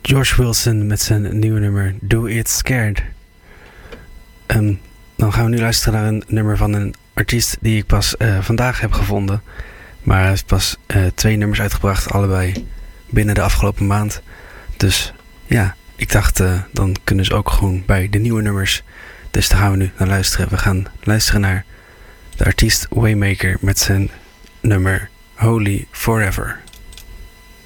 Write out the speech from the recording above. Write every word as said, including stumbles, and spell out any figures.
George Wilson met zijn nieuwe nummer Do It Scared. Um, dan gaan we nu luisteren naar een nummer van een artiest die ik pas uh, vandaag heb gevonden. Maar hij heeft pas uh, twee nummers uitgebracht, allebei binnen de afgelopen maand. Dus ja, ik dacht uh, dan kunnen ze ook gewoon bij de nieuwe nummers. Dus daar gaan we nu naar luisteren. We gaan luisteren naar de artiest Waymaker met zijn nummer Holy Forever.